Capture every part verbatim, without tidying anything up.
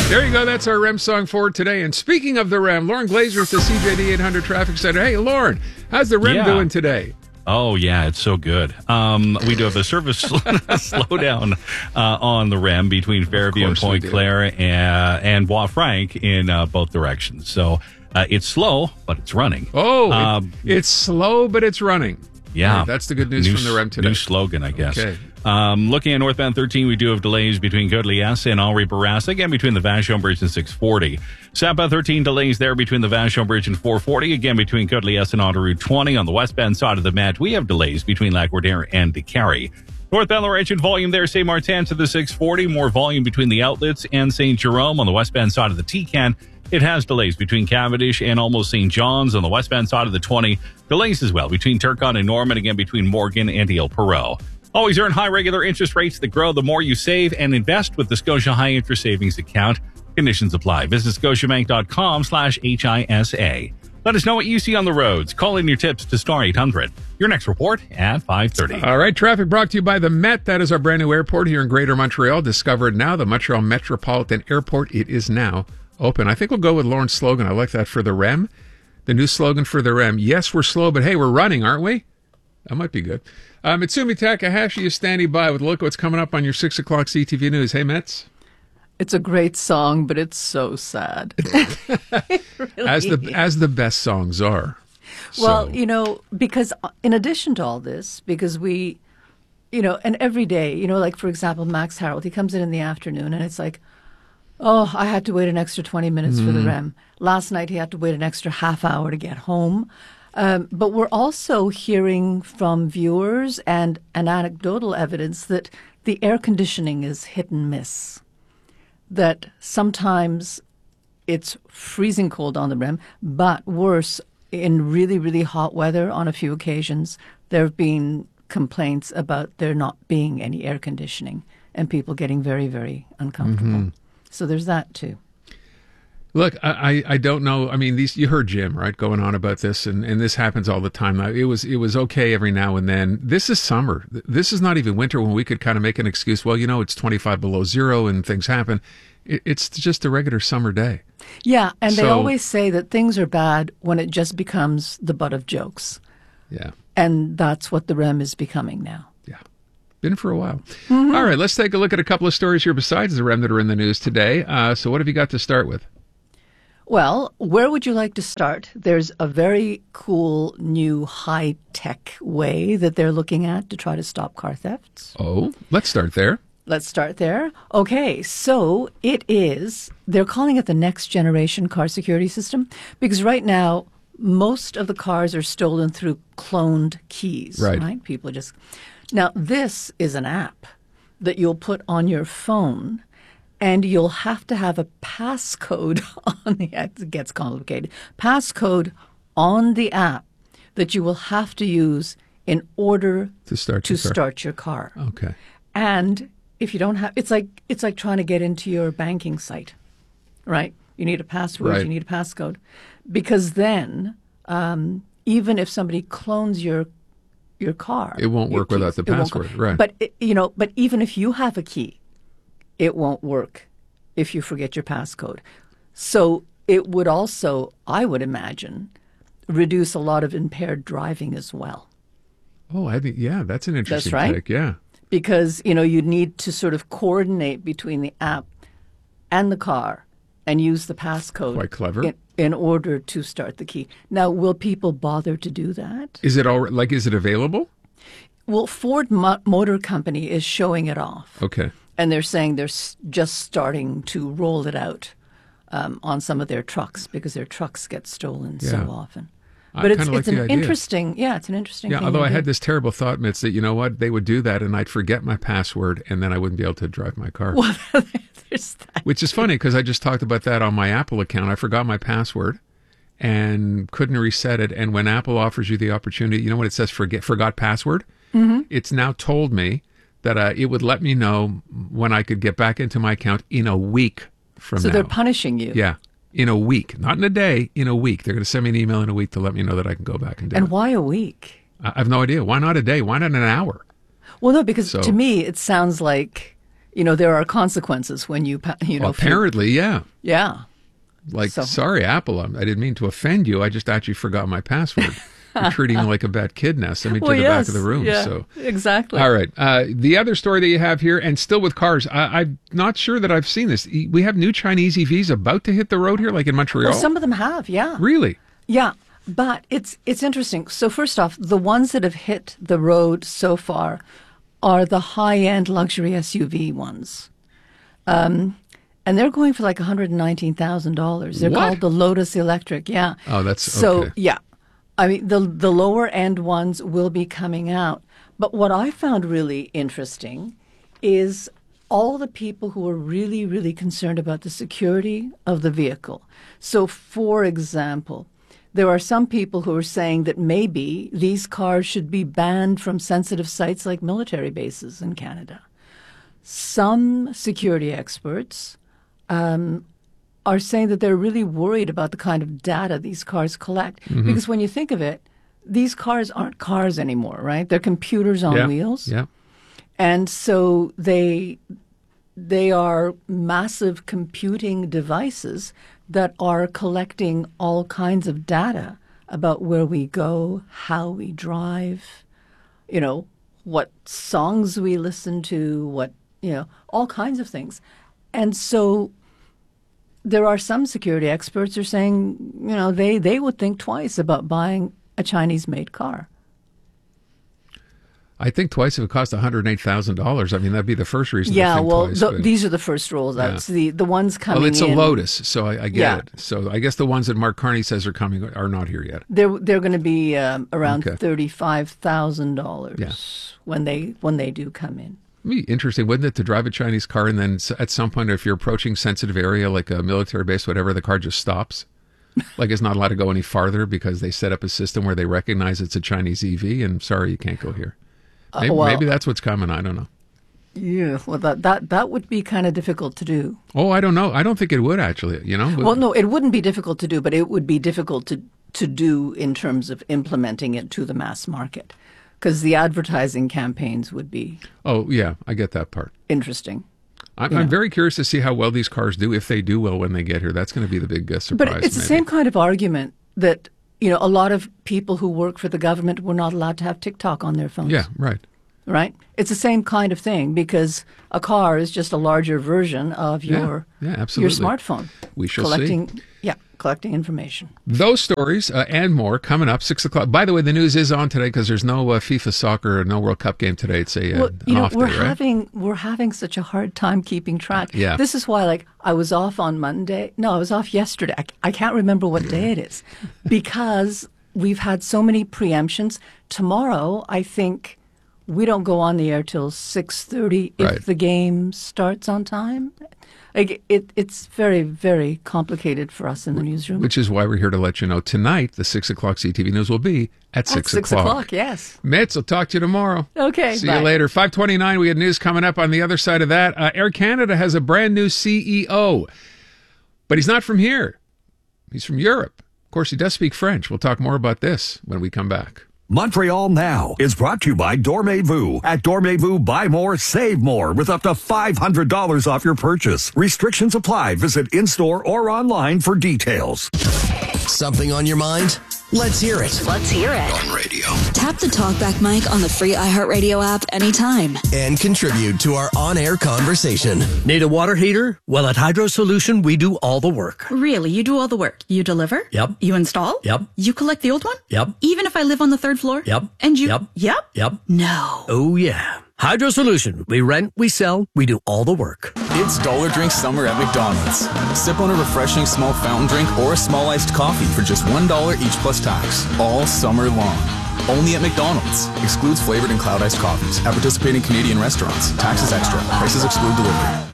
There you go. That's our R E M song for today. And speaking of the R E M, Lauren Glazer at the C J D eight hundred Traffic Center. Hey, Lauren, how's the R E M yeah. doing today? Oh, yeah, it's so good. Um, we do have a service slowdown uh, on the R E M between Fairview and Point Claire and, and Bois Franc in uh, both directions. So uh, it's slow, but it's running. Oh, um, it, it's slow, but it's running. Yeah. Right, that's the good news new, from the R E M today. New slogan, I guess. Okay. Um, looking at northbound thirteen, we do have delays between Côte-Liesse and Henri Bourassa, again between the Vachon Bridge and six forty. Southbound thirteen, delays there between the Vachon Bridge and four forty, again between Côte-Liesse and Autoroute twenty. On the westbound side of the Met, we have delays between Lac-Wardière and Décarie. Northbound Laurentian volume there, Saint Martin to the six forty, more volume between the outlets and Saint Jerome. On the westbound side of the T-Can, it has delays between Cavendish and almost Saint John's. On the westbound side of the twenty, delays as well between Turcotte and Norman, again between Morgan and Ile Perrot. Always earn high regular interest rates that grow the more you save and invest with the Scotia High Interest Savings Account. Conditions apply. Visit scotiabank.com slash HISA. Let us know what you see on the roads. Call in your tips to star eight hundred. Your next report at five thirty. All right, traffic brought to you by the Met. That is our brand new airport here in Greater Montreal. Discovered now, the Montreal Metropolitan Airport. It is now open. I think we'll go with Lauren's slogan. I like that for the R E M. The new slogan for the R E M. Yes, we're slow, but hey, we're running, aren't we? That might be good. Uh, Mitsumi Takahashi is standing by with a look at what's coming up on your six o'clock C T V News. Hey, Mets. It's a great song, but it's so sad. It really as the as the best songs are. Well, so. you know, because in addition to all this, because we, you know, and every day, you know, like for example, Max Harold, he comes in in the afternoon and it's like, oh, I had to wait an extra twenty minutes mm. for the R E M. Last night he had to wait an extra half hour to get home. Um, but we're also hearing from viewers and, and anecdotal evidence that the air conditioning is hit and miss. That sometimes it's freezing cold on the R E M, but worse, in really, really hot weather on a few occasions, there have been complaints about there not being any air conditioning and people getting very, very uncomfortable. Mm-hmm. So there's that too. Look, I, I don't know. I mean, these you heard Jim, right, going on about this, and, and this happens all the time. It was it was okay every now and then. This is summer. This is not even winter when we could kind of make an excuse. Well, you know, it's twenty-five below zero and things happen. It, it's just a regular summer day. Yeah, and so, they always say that things are bad when it just becomes the butt of jokes. Yeah. And that's what the R E M is becoming now. Yeah. Been for a while. Mm-hmm. All right, let's take a look at a couple of stories here besides the R E M that are in the news today. Uh, so what have you got to start with? Well, where would you like to start? There's a very cool new high-tech way that they're looking at to try to stop car thefts. Oh, let's start there. Let's start there. Okay, so it is, they're calling it the next generation car security system because right now most of the cars are stolen through cloned keys. Right. Right? People just, now this is an app that you'll put on your phone. And you'll have to have a passcode on the app. It gets complicated. Passcode on the app that you will have to use in order to start to your car. start your car. Okay. And if you don't have, it's like it's like trying to get into your banking site, right? You need a password. Right. You need a passcode, because then um, even if somebody clones your your car, it won't work keys, without the password, right? But it, you know, but even if you have a key, it won't work if you forget your passcode. So it would also, I would imagine, reduce a lot of impaired driving as well. Oh, I think, yeah, that's an interesting That's right. take, yeah. Because, you know, you need to sort of coordinate between the app and the car and use the passcode. Quite clever. In, in order to start the key. Now, will people bother to do that? Is it all, like, is it available? Well, Ford Mo- Motor Company is showing it off. Okay. And they're saying they're s- just starting to roll it out um, on some of their trucks because their trucks get stolen Yeah. so often. I But it's, kinda like it's the an idea. interesting, yeah, it's an interesting Yeah, thing. although to I had do. this terrible thought, Mitz, that, you know what, they would do that and I'd forget my password and then I wouldn't be able to drive my car. Well, there's that. Which is funny because I just talked about that on my Apple account. I forgot my password and couldn't reset it. And when Apple offers you the opportunity, you know what it says, forget forgot password? Mm-hmm. It's now told me that uh, it would let me know when I could get back into my account in a week from So now. they're punishing you. Yeah, in a week. Not in a day, in a week. They're going to send me an email in a week to let me know that I can go back and do And it. why a week? I I have no idea. Why not a day? Why not an hour? Well, no, because So- to me it sounds like you know, there are consequences when you, pa- you know. Well, apparently, yeah. Yeah. Like, So- sorry, Apple, I'm- I didn't mean to offend you. I just actually forgot my password. You're treating me like a bad kid now. Send me to Well, the yes, back of the room. yeah, So, exactly. all right. Uh, the other story that you have here, and still with cars, I, I'm not sure that I've seen this. We have new Chinese E Vs about to hit the road here, like in Montreal. Well, some of them have, yeah. Really? Yeah, but it's it's interesting. So first off, the ones that have hit the road so far are the high-end luxury S U V ones. Um, and they're going for like one hundred nineteen thousand dollars. They're What? called the Lotus Electric, yeah. Oh, that's So, okay. yeah. I mean, the the lower end ones will be coming out. But what I found really interesting is all the people who are really, really concerned about the security of the vehicle. So, for example, there are some people who are saying that maybe these cars should be banned from sensitive sites like military bases in Canada. Some security experts um, are saying that they're really worried about the kind of data these cars collect. Mm-hmm. Because when you think of it, these cars aren't cars anymore, right? They're computers on Yeah. wheels. Yeah. And so they they are massive computing devices that are collecting all kinds of data about where we go, how we drive, you know, what songs we listen to, what, you know, all kinds of things. And so there are some security experts who are saying, you know, they, they would think twice about buying a Chinese-made car. I think twice if it cost one hundred eight thousand dollars. I mean, that'd be the first reason to Yeah, think well, twice. the, but- these are the first rolls out. Yeah. So the, the ones coming well, it's a in, Lotus, so I, I get Yeah. it. So I guess the ones that Mark Carney says are coming are not here yet. They're they're going to be um, around Okay. thirty-five thousand dollars Yeah. when they when they do come in. It'd be interesting, wouldn't it, to drive a Chinese car and then s- at some point, if you're approaching sensitive area like a military base, whatever, the car just stops. Like it's not allowed to go any farther because they set up a system where they recognize it's a Chinese E V, and sorry, you can't go here. Maybe, well- maybe that's what's coming. I don't know. Yeah, well, that that that would be kind of difficult to do. Oh, I don't know. I don't think it would actually. You know. Well, no, it wouldn't be difficult to do, but it would be difficult to to do in terms of implementing it to the mass market, because the advertising campaigns would be Oh, yeah, I get that part. interesting. I'm, Yeah. I'm very curious to see how well these cars do, if they do well when they get here. That's going to be the big uh, surprise. But it's the maybe. same kind of argument that, you know, a lot of people who work for the government were not allowed to have TikTok on their phones. Yeah, right. Right? It's the same kind of thing because a car is just a larger version of Yeah, your yeah, your absolutely. smartphone. We shall collecting, see. Yeah, collecting information. Those stories uh, and more coming up six o'clock. By the way, the news is on today because there's no uh, FIFA soccer, no World Cup game today. It's a uh, Well, an you know, off we're day, right? having we're having such a hard time keeping track. Yeah. This is why, like, I was off on Monday. No, I was off yesterday. I, I can't remember what day it is because we've had so many preemptions. Tomorrow, I think we don't go on the air till six thirty if Right. the game starts on time. Like, it, it's very, very complicated for us in the newsroom. Which is why we're here to let you know tonight the six o'clock C T V news will be at At six, six o'clock. o'clock, yes. Mitz, I'll talk to you tomorrow. Okay, See bye. you later. five twenty-nine, we had news coming up on the other side of that. Uh, Air Canada has a brand new C E O, but he's not from here. He's from Europe. Of course, he does speak French. We'll talk more about this when we come back. Montreal Now is brought to you by Dormez-vous. At Dormez-vous, buy more, save more with up to five hundred dollars off your purchase. Restrictions apply. Visit in-store or online for details. Something on your mind? Let's hear it. Let's hear it. On radio. Tap the TalkBack mic on the free iHeartRadio app anytime. And contribute to our on-air conversation. Need a water heater? Well, at Hydro Solution, we do all the work. Really? You do all the work? You deliver? Yep. You install? Yep. You collect the old one? Yep. Even if I live on the third floor? Yep. And you? Yep. Yep? Yep. No. Oh, yeah. Hydro Solution. We rent, we sell, we do all the work. It's Dollar Drink Summer at McDonald's. Sip on a refreshing small fountain drink or a small iced coffee for just one dollar each plus tax, all summer long. Only at McDonald's. Excludes flavored and cloud iced coffees. At participating Canadian restaurants. Taxes extra. Prices exclude delivery.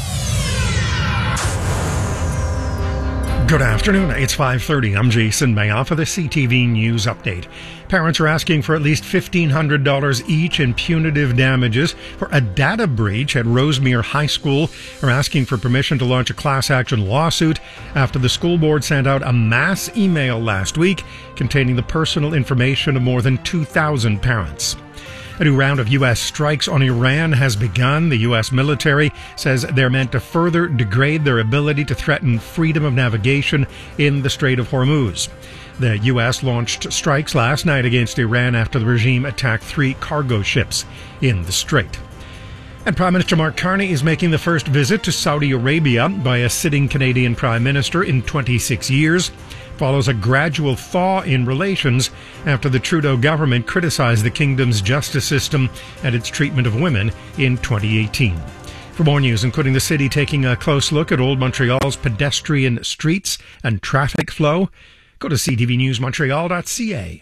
Good afternoon. It's five thirty. I'm Jason Mayoff for the C T V News Update. Parents are asking for at least fifteen hundred dollars each in punitive damages for a data breach at Rosemere High School. They're asking for permission to launch a class action lawsuit after the school board sent out a mass email last week containing the personal information of more than two thousand parents. A new round of U S strikes on Iran has begun. The U S military says they're meant to further degrade their ability to threaten freedom of navigation in the Strait of Hormuz. The U S launched strikes last night against Iran after the regime attacked three cargo ships in the strait. And Prime Minister Mark Carney is making the first visit to Saudi Arabia by a sitting Canadian Prime Minister in twenty-six years. Follows a gradual thaw in relations after the Trudeau government criticized the kingdom's justice system and its treatment of women in twenty eighteen. For more news, including the city taking a close look at Old Montreal's pedestrian streets and traffic flow, go to c t v news montreal dot c a.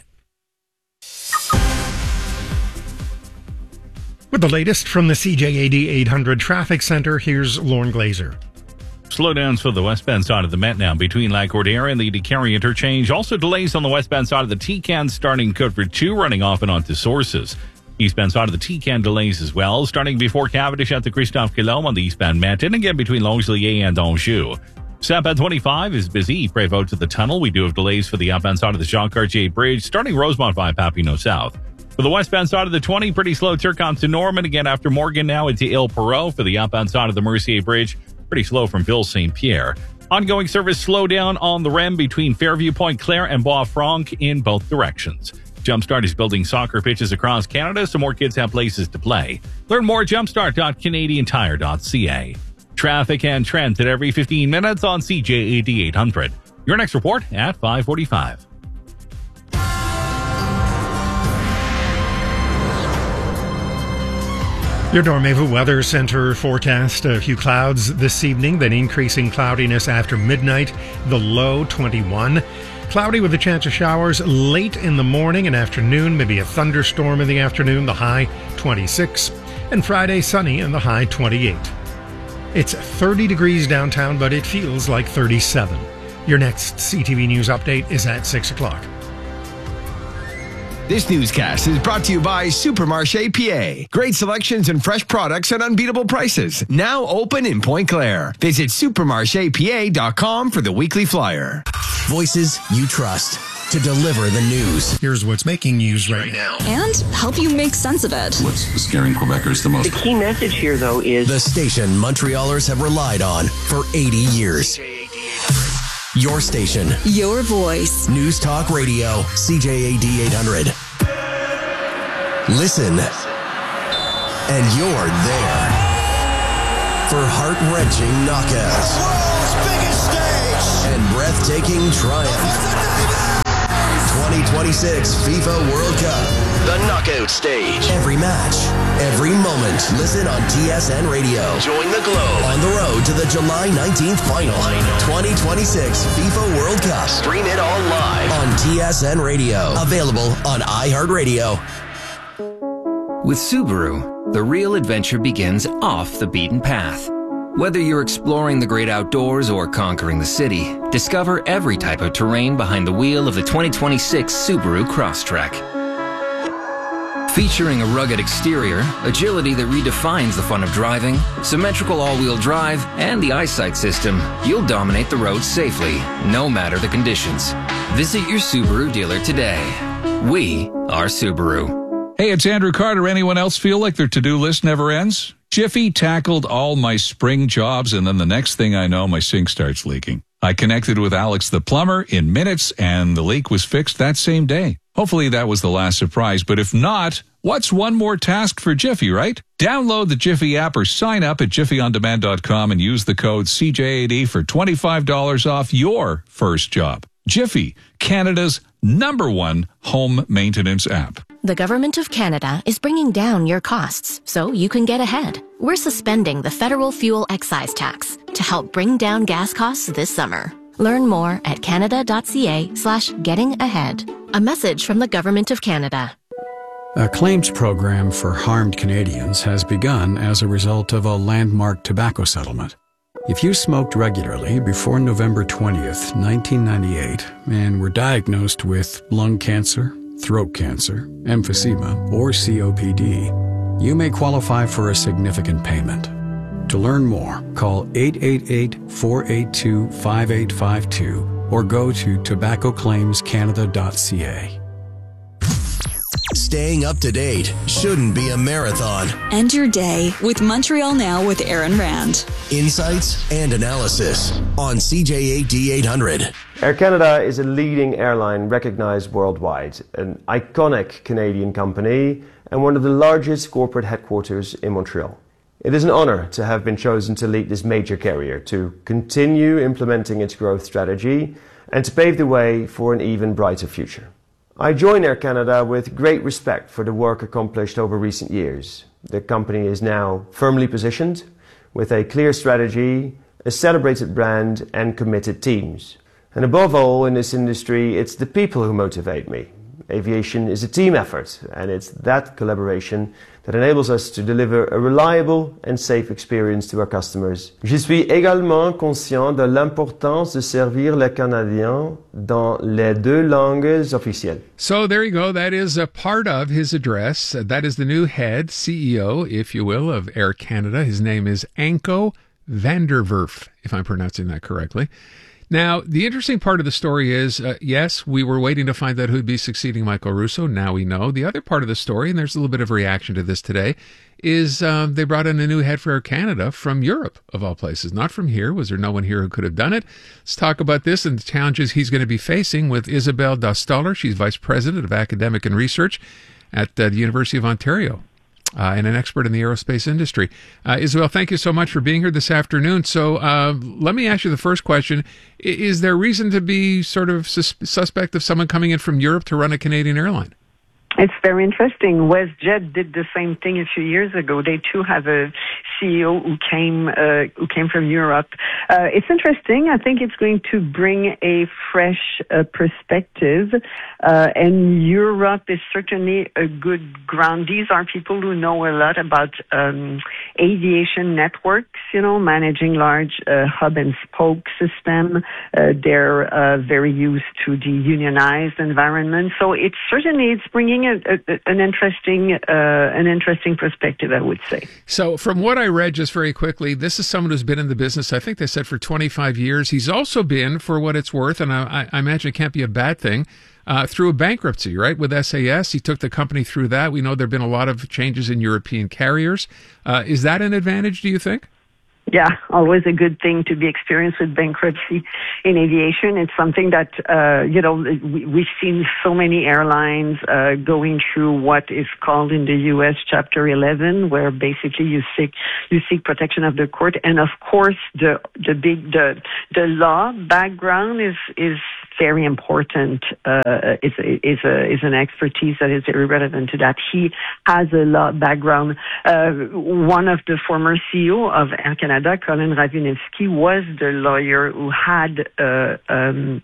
With the latest from the C J A D eight hundred Traffic Center, here's Lorne Glazer. Slowdowns for the westbound side of the Met now between Lac-Cordaire and the DeCarry interchange. Also delays on the westbound side of the T-Can starting Coatford two running off and onto Sources. Eastbound side of the T-Can delays as well, starting before Cavendish at the Christophe Colomb on the eastbound Met, and again between Longueuil and Anjou. Southbound twenty-five is busy. Prévost to the tunnel. We do have delays for the outbound side of the Jean-Cartier Bridge, starting Rosemont by Papineau South. For the westbound side of the twenty, pretty slow Turcotte to Norman. Again, after Morgan now into Ile Perrot. For the outbound side of the Mercier Bridge, pretty slow from Ville Saint Pierre. Ongoing service slowdown on the R E M between Fairview Point Claire and Bois-Franc in both directions. Jumpstart is building soccer pitches across Canada so more kids have places to play. Learn more at jumpstart dot canadian tire dot c a. Traffic and trends at every fifteen minutes on C J A D eight hundred. Your next report at five forty-five. Your Dormevu Weather Center forecast: a few clouds this evening, then increasing cloudiness after midnight, the low twenty-one. Cloudy with a chance of showers late in the morning and afternoon, maybe a thunderstorm in the afternoon, the high twenty-six. And Friday, sunny and the high twenty-eight. It's thirty degrees downtown, but it feels like thirty-seven. Your next C T V News update is at six o'clock. This newscast is brought to you by Supermarché P A. Great selections and fresh products at unbeatable prices. Now open in Point Claire. Visit supermarché p a dot com for the weekly flyer. Voices you trust to deliver the news. Here's what's making news right now. And help you make sense of it. What's scaring Quebecers the most? The key message here, though, is the station Montrealers have relied on for eighty years. Your station. Your voice. News Talk Radio. C J A D eight hundred. Listen. And you're there. For heart-wrenching knockouts. World's biggest stage. And breathtaking triumph. twenty twenty-six FIFA World Cup. The knockout stage. Every match, every moment. Listen on T S N Radio. Join the globe. On the road to the July nineteenth final. twenty twenty-six FIFA World Cup. Stream it all live. On T S N Radio. Available on iHeartRadio. With Subaru, the real adventure begins off the beaten path. Whether you're exploring the great outdoors or conquering the city, discover every type of terrain behind the wheel of the twenty twenty-six Subaru Crosstrek. Featuring a rugged exterior, agility that redefines the fun of driving, symmetrical all-wheel drive, and the eyesight system, you'll dominate the road safely, no matter the conditions. Visit your Subaru dealer today. We are Subaru. Hey, it's Andrew Carter. Anyone else feel like their to-do list never ends? Jiffy tackled all my spring jobs, and then the next thing I know, my sink starts leaking. I connected with Alex the plumber in minutes, and the leak was fixed that same day. Hopefully that was the last surprise, but if not, what's one more task for Jiffy, right? Download the Jiffy app or sign up at jiffy on demand dot com and use the code C J A D for twenty-five dollars off your first job. Jiffy, Canada's number one home maintenance app. The Government of Canada is bringing down your costs so you can get ahead. We're suspending the federal fuel excise tax to help bring down gas costs this summer. Learn more at canada.ca slash getting ahead. A message from the Government of Canada. A claims program for harmed Canadians has begun as a result of a landmark tobacco settlement. If you smoked regularly before November twentieth, nineteen ninety-eight, and were diagnosed with lung cancer, throat cancer, emphysema, or C O P D, you may qualify for a significant payment. To learn more, call eight eight eight, four eight two, five eight five two or go to tobacco claims canada dot c a. Staying up to date shouldn't be a marathon. End your day with Montreal Now with Aaron Rand. Insights and analysis on C J A D eight hundred. Air Canada is a leading airline recognized worldwide, an iconic Canadian company, and one of the largest corporate headquarters in Montreal. It is an honor to have been chosen to lead this major carrier, to continue implementing its growth strategy, and to pave the way for an even brighter future. I join Air Canada with great respect for the work accomplished over recent years. The company is now firmly positioned, with a clear strategy, a celebrated brand, and committed teams. And above all, in this industry, it's the people who motivate me. Aviation is a team effort, and it's that collaboration that enables us to deliver a reliable and safe experience to our customers. Je suis également conscient de l'importance de servir les Canadiens dans les deux langues officielles. So there you go. That is a part of his address. Uh, that is the new head, C E O, if you will, of Air Canada. His name is Anko van der Werf, if I'm pronouncing that correctly. Now, the interesting part of the story is, uh, yes, we were waiting to find out who'd be succeeding Michael Russo. Now we know. The other part of the story, and there's a little bit of reaction to this today, is uh, they brought in a new head for Air Canada from Europe, of all places. Not from here. Was there no one here who could have done it? Let's talk about this and the challenges he's going to be facing with Isabelle Dostoller. She's Vice President of Academic and Research at uh, the University of Ontario. Uh, and an expert in the aerospace industry. Uh, Isabelle, thank you so much for being here this afternoon. So uh, let me ask you the first question. Is there reason to be sort of sus- suspect of someone coming in from Europe to run a Canadian airline? It's very interesting. WestJet did the same thing a few years ago. They too have a C E O who came uh, who came from Europe. Uh, it's interesting. I think it's going to bring a fresh uh, perspective. Uh, and Europe is certainly a good ground. These are people who know a lot about um, aviation networks, you know, managing large uh, hub and spoke system. Uh, they're uh, very used to the unionized environment. So it's certainly it's bringing A, a, an interesting, uh, an interesting perspective, I would say. So, from what I read, just very quickly, this is someone who's been in the business. I think they said for twenty-five years. He's also been, for what it's worth, and I, I imagine it can't be a bad thing, uh, through a bankruptcy, right? With S A S, he took the company through that. We know there've been a lot of changes in European carriers. Uh, is that an advantage? Do you think? Yeah, always a good thing to be experienced with bankruptcy in aviation. It's something that, uh, you know, we, we've seen so many airlines uh, going through what is called in the U S Chapter eleven, where basically you seek you seek protection of the court. And of course, the the big the the law background is is very important. Uh, is is a is an expertise that is very relevant to that. He has a law background. Uh, one of the former C E O of Air Canada, Colin Ravinovsky, was the lawyer who had uh, um,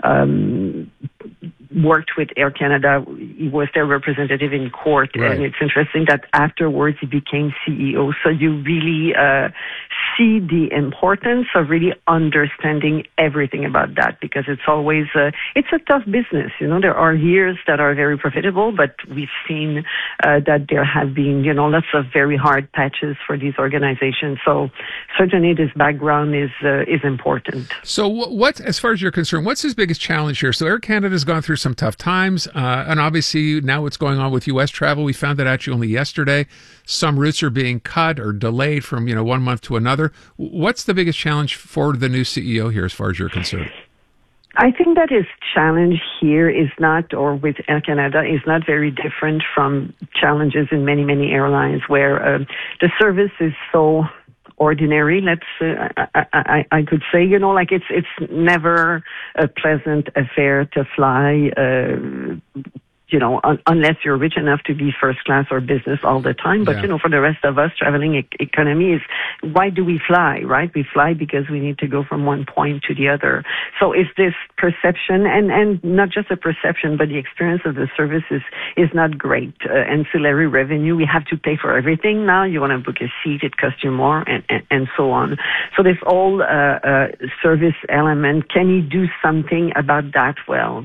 um, worked with Air Canada. He was their representative in court, right. And it's interesting that afterwards he became C E O. So you really uh, see the importance of really understanding everything about that, because it's always uh, it's a tough business. You know, there are years that are very profitable, but we've seen uh, that there have been, you know, lots of very hard patches for these organizations. So certainly this background is uh, is important. So what, as far as you're concerned, what's his biggest challenge here? So Air Canada's gone through some tough times, uh, and obviously now what's going on with U S travel. We found that actually only yesterday. Some routes are being cut or delayed from, you know, one month to another. What's the biggest challenge for the new C E O here as far as you're concerned? I think that his challenge here is not, or with Air Canada, is not very different from challenges in many, many airlines where uh, the service is so ordinary. Let's, uh, I, I, I could say, you know, like it's it's never a pleasant affair to fly. Uh, you know, un- unless you're rich enough to be first class or business all the time. But, yeah. you know, for the rest of us, traveling e- economy is, why do we fly, right? We fly because we need to go from one point to the other. So it's this perception, and, and not just a perception, but the experience of the service is, is not great. Uh, ancillary revenue, we have to pay for everything now. You want to book a seat, it costs you more, and, and, and so on. So this whole uh, uh, service element, can you do something about that? Well,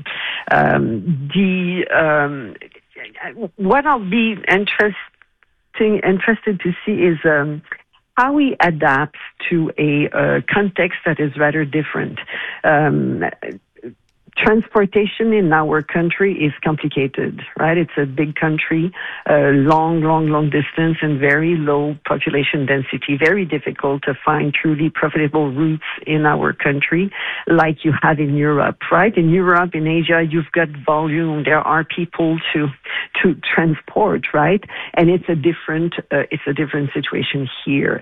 um, the... Uh, Um, what I'll be interesting, interested to see is um, how he adapts to a uh, context that is rather different. Um, transportation in our country is complicated, right? It's a big country, uh, long, long, long distance and very low population density. Very difficult to find truly profitable routes in our country like you have in Europe, right? In Europe, in Asia, you've got volume. There are people to to transport, right? And it's a different uh, it's a different situation here.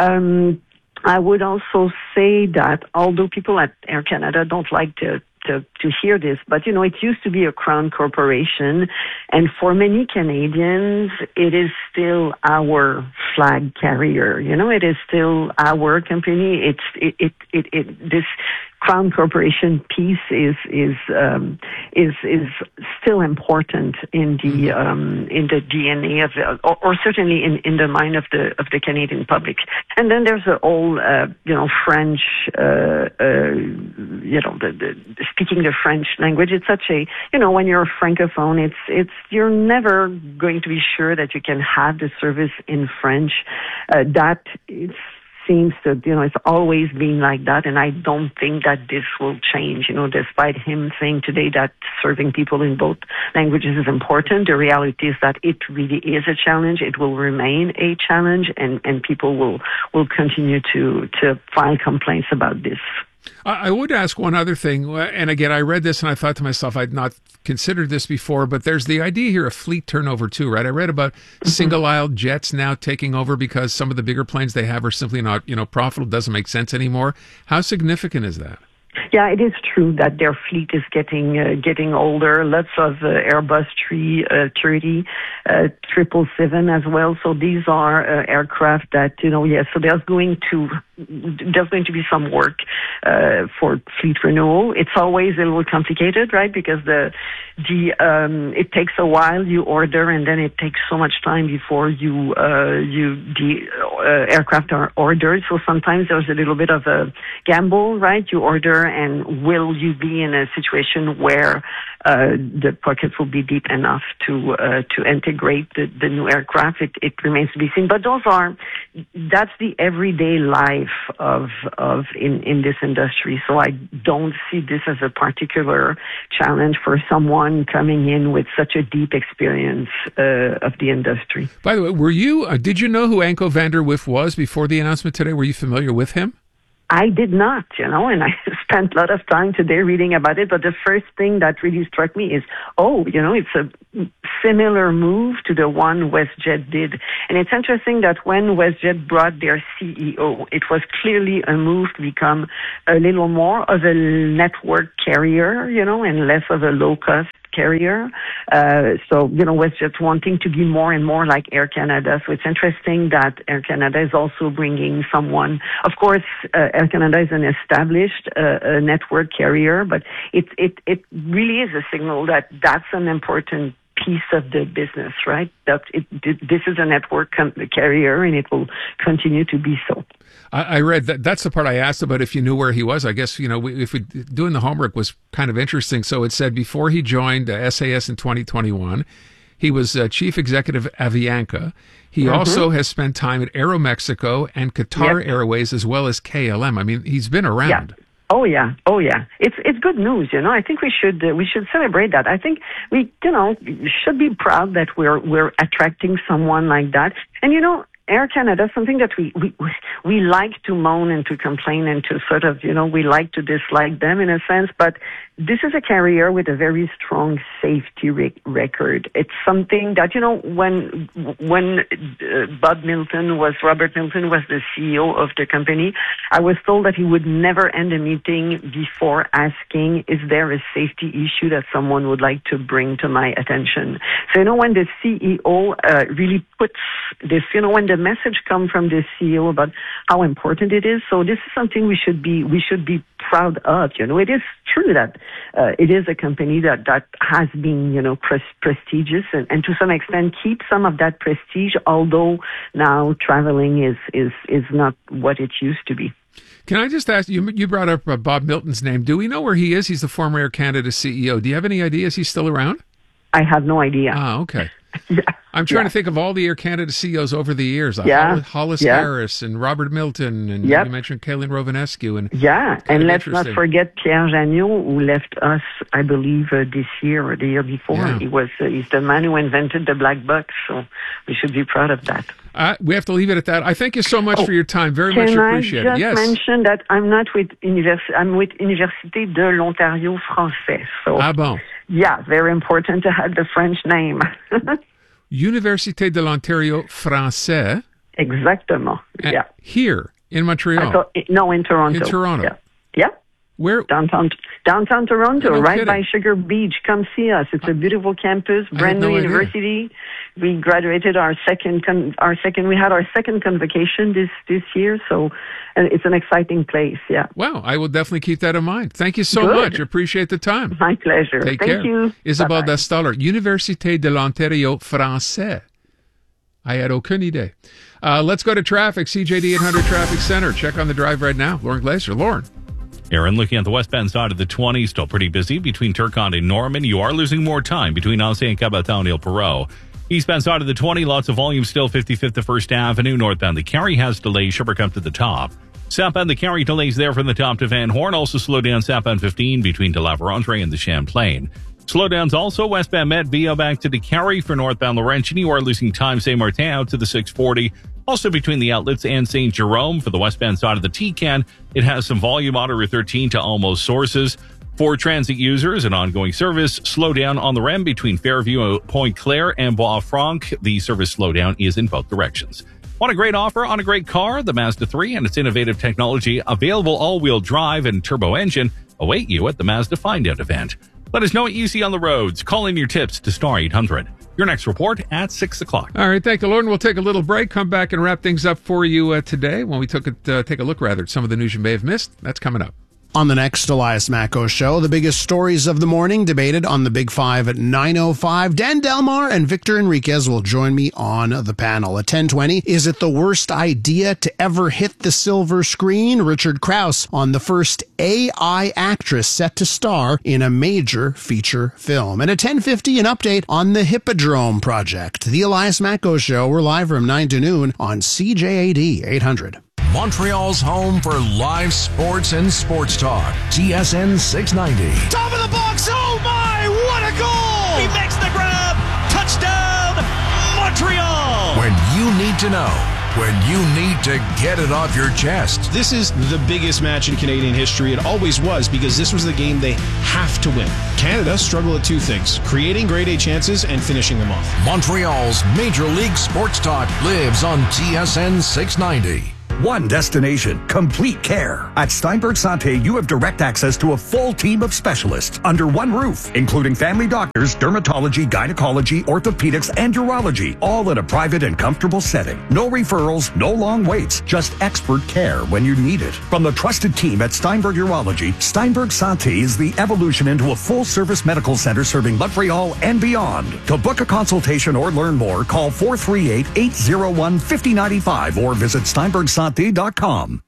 Um, I would also say that although people at Air Canada don't like to To, to hear this, but you know, it used to be a crown corporation, and for many Canadians, it is still our flag carrier. You know, it is still our company. It's it it it, it this crown corporation piece is is um, is is still important in the um, in the D N A of the, or, or certainly in, in the mind of the of the Canadian public. And then there's the whole uh, you know French uh, uh, you know the, the speaking the French language. It's such a you know when you're a francophone, it's it's you're never going to be sure that you can have the service in French. Uh, that it's. Seems to, you know, it's always been like that, and I don't think that this will change, you know, despite him saying today that serving people in both languages is important. The reality is that it really is a challenge. It will remain a challenge, and, and people will, will continue to, to file complaints about this. I would ask one other thing, and again, I read this and I thought to myself, I'd not considered this before, but there's the idea here of fleet turnover too, right? I read about mm-hmm. single-aisle jets now taking over because some of the bigger planes they have are simply not, you know, profitable, doesn't make sense anymore. How significant is that? Yeah, it is true that their fleet is getting uh, getting older. Lots of uh, Airbus three thirty, uh, triple seven as well. So these are uh, aircraft that, you know, yes. So there's going to there's going to be some work uh, for fleet renewal. It's always a little complicated, right? Because the the um, it takes a while. You order, and then it takes so much time before you uh, you the uh, aircraft are ordered. So sometimes there's a little bit of a gamble, right? You order, and will you be in a situation where uh, the pockets will be deep enough to uh, to integrate the, the new aircraft? It, it remains to be seen. But those are that's the everyday life of of in, in this industry. So I don't see this as a particular challenge for someone coming in with such a deep experience uh, of the industry. By the way, were you uh, did you know who Anko van der Wijf was before the announcement today? Were you familiar with him? I did not, you know, and I spent a lot of time today reading about it. But the first thing that really struck me is, oh, you know, it's a similar move to the one WestJet did. And it's interesting that when WestJet brought their C E O, it was clearly a move to become a little more of a network carrier, you know, and less of a low-cost carrier. Uh, so, you know, WestJet wanting to be more and more like Air Canada. So it's interesting that Air Canada is also bringing someone. Of course, uh, Air Canada is an established uh, network carrier, but it, it, it really is a signal that that's an important piece of the business, right? That it, this is a network com- carrier, and it will continue to be so. I, I read that. That's the part I asked about. If you knew where he was, I guess you know. We, if we doing the homework was kind of interesting. So it said before he joined uh, S A S in twenty twenty-one, he was uh, chief executive of Avianca. He mm-hmm. also has spent time at Aeromexico and Qatar yep. Airways as well as K L M. I mean, he's been around. Yeah. Oh yeah, oh yeah. It's it's good news, you know. I think we should uh, we should celebrate that. I think we, you know, should be proud that we're we're attracting someone like that. And you know, Air Canada, something that we, we we like to moan and to complain and to sort of, you know, we like to dislike them in a sense, but this is a carrier with a very strong safety re- record. It's something that, you know, when when uh, Bob Milton was, Robert Milton was the C E O of the company, I was told that he would never end a meeting before asking, is there a safety issue that someone would like to bring to my attention? So, you know, when the C E O uh, really puts this, you know, when the message comes from the C E O about how important it is, so this is something we should be, we should be proud of. You know, it is true that uh, it is a company that, that has been, you know, pres- prestigious and, and to some extent keep some of that prestige, although now traveling is, is, is not what it used to be. Can I just ask you, you brought up uh, Bob Milton's name. Do we know where he is? He's the former Air Canada C E O. Do you have any idea? Is he still around? I have no idea. Ah, okay. Yeah. I'm trying yeah. to think of all the Air Canada C E Os over the years. Yeah. Hollis, Hollis yeah. Harris and Robert Milton, and yep. you mentioned Kaylin Rovanescu. And yeah, and let's not interesting. forget Pierre Jagneau, who left us, I believe, uh, this year or the year before. Yeah. He was uh, he's the man who invented the black box, so we should be proud of that. Uh, we have to leave it at that. I thank you so much Oh, for your time. Very Can much I appreciated. just Yes. mention that I'm not with Univers- I'm with Université de l'Ontario Français. So Ah bon. yeah, very important to have the French name. Université de l'Ontario Français. Exactement. At- yeah. Here in Montreal. I thought, no, in Toronto. In Toronto. Yeah. yeah. Where? Downtown, downtown Toronto, No right kidding. by Sugar Beach. Come see us. It's a beautiful campus, I brand had new no idea. university. We graduated our second, con- our second. We had our second convocation this this year, so uh, it's an exciting place. Yeah. Wow, I will definitely keep that in mind. Thank you so Good. much. Appreciate the time. My pleasure. Take Thank care. you. Isabelle Bye-bye. Dastoller, Université de l'Ontario Français. I had aucune idée. Uh, let's go to traffic. C J D eight hundred Traffic Center. Check on the drive right now. Lauren Glazer. Lauren. Aaron, looking at the westbound side of the twenty, still pretty busy between Turcotte and Norman. You are losing more time between Ancien and Caboton and Il Perot. Eastbound side of the twenty, lots of volume still, fifty-fifth to First Avenue. Northbound the Carry has delays, Sherbrooke up to the top. Southbound the Carry delays there from the top to Van Horn. Also slow down southbound fifteen between De La Vérendrye and the Champlain. Slowdowns also westbound Met Via back to the Carry for northbound Laurentian. You are losing time Saint Martin out to the six forty. Also between the outlets and Saint Jerome for the westbound side of the T-Can. It has some volume on Route thirteen to almost Sources. For transit users, an ongoing service slowdown on the R E M between Fairview, Point Claire, and Bois-Franc. The service slowdown is in both directions. Want a great offer on a great car? The Mazda three and its innovative technology, available all-wheel drive and turbo engine, await you at the Mazda Find Out event. Let us know what you see on the roads. Call in your tips to Star eight hundred. Your next report at six o'clock. All right, thank you, Lauren. We'll take a little break, come back and wrap things up for you uh, today when we took it, uh, take a look rather at some of the news you may have missed. That's coming up. On the next Elias Macko Show, the biggest stories of the morning debated on the Big Five at nine oh five. Dan Delmar and Victor Enriquez will join me on the panel. At ten twenty, is it the worst idea to ever hit the silver screen? Richard Krause on the first A I actress set to star in a major feature film. And at ten fifty, an update on the Hippodrome project. The Elias Macko Show, we're live from nine to noon on C J A D eight hundred. Montreal's home for live sports and sports talk. T S N six ninety. Top of the box. Oh my, what a goal! He makes the grab. Touchdown, Montreal! When you need to know, when you need to get it off your chest. This is the biggest match in Canadian history. It always was, because this was the game they have to win. Canada struggle at two things: creating grade A chances and finishing them off. Montreal's Major League Sports Talk lives on T S N six ninety. One destination, complete care. At Steinberg Santé, you have direct access to a full team of specialists under one roof, including family doctors, dermatology, gynecology, orthopedics, and urology, all in a private and comfortable setting. No referrals, no long waits, just expert care when you need it. From the trusted team at Steinberg Urology, Steinberg Santé is the evolution into a full-service medical center serving Montreal and beyond. To book a consultation or learn more, call four three eight, eight zero one, five zero nine five or visit steinberg santé dot com.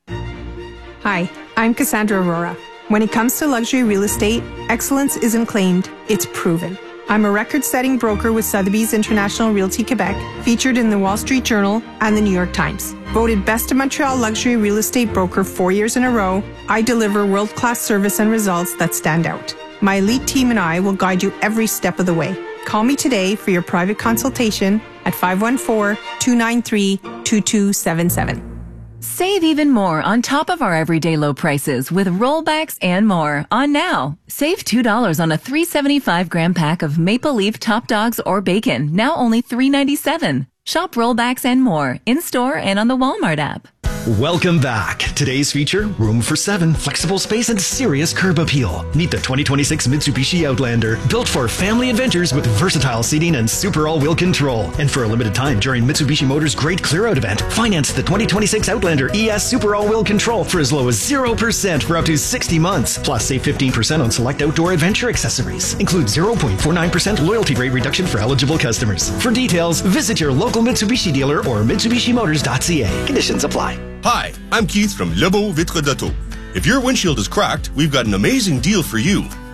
Hi, I'm Cassandra Aurora. When it comes to luxury real estate, excellence isn't claimed, it's proven. I'm a record-setting broker with Sotheby's International Realty Quebec, featured in the Wall Street Journal and the New York Times. Voted Best of Montreal Luxury Real Estate Broker four years in a row, I deliver world-class service and results that stand out. My elite team and I will guide you every step of the way. Call me today for your private consultation at five one four, two nine three, two two seven seven. Save even more on top of our everyday low prices with rollbacks and more on now. Save two dollars on a three seventy-five gram pack of Maple Leaf Top Dogs or bacon, now only three ninety-seven. Shop rollbacks and more in-store and on the Walmart app. Welcome back. Today's feature, room for seven, flexible space and serious curb appeal. Meet the twenty twenty-six Mitsubishi Outlander, built for family adventures with versatile seating and super all-wheel control. And for a limited time during Mitsubishi Motors' Great Clear Out event, finance the twenty twenty-six Outlander E S Super All-Wheel Control for as low as zero percent for up to sixty months. Plus, save fifteen percent on select outdoor adventure accessories. Include zero point four nine percent loyalty rate reduction for eligible customers. For details, visit your local Mitsubishi dealer or Mitsubishi Motors dot C A. Conditions apply. Hi, I'm Keith from Lebeau Vitre d'Auto. If your windshield is cracked, we've got an amazing deal for you. For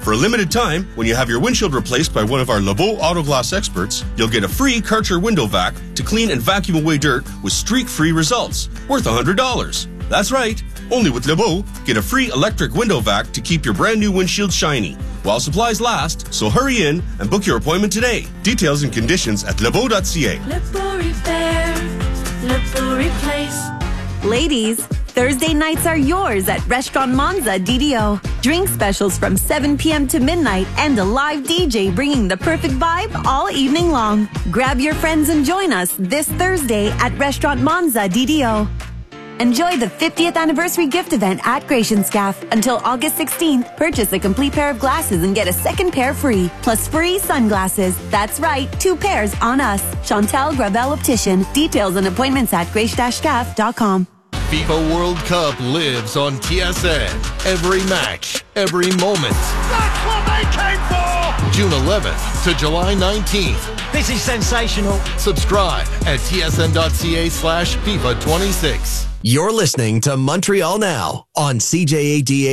For a limited time, when you have your windshield replaced by one of our LeBeau Autoglass experts, you'll get a free Karcher window vac to clean and vacuum away dirt with streak-free results, worth one hundred dollars. That's right. Only with LeBeau, get a free electric window vac to keep your brand new windshield shiny while supplies last, so hurry in and book your appointment today. Details and conditions at lebeau dot c a. LeBeau Repair, LeBeau Replace. Ladies, Thursday nights are yours at Restaurant Monza D D O. Drink specials from seven p.m. to midnight and a live D J bringing the perfect vibe all evening long. Grab your friends and join us this Thursday at Restaurant Monza D D O. Enjoy the fiftieth anniversary gift event at Gratianscaf. Until August sixteenth, purchase a complete pair of glasses and get a second pair free, plus free sunglasses. That's right, two pairs on us. Chantal Gravel Optician. Details and appointments at grace dash scaf dot com. FIFA World Cup lives on T S N. Every match, every moment. That's what they came for! June eleventh to July nineteenth. This is sensational. Subscribe at t s n dot c a slash FIFA twenty-six. You're listening to Montreal Now on C J A D